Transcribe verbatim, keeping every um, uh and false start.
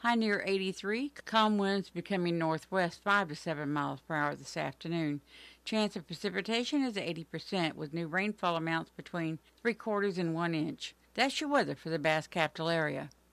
High near eighty-three. Calm winds becoming northwest five to seven miles per hour this afternoon. Chance of precipitation is eighty percent with new rainfall amounts between three quarters and one inch. That's your weather for the Bass Capital area.